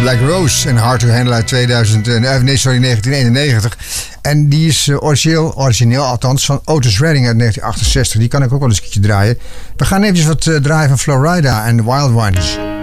Like Rose en Hard to Handle uit 1991. En die is origineel althans, van Otis Redding uit 1968. Die kan ik ook wel eens een keertje draaien. We gaan eventjes wat draaien van Florida en The Wild Ones.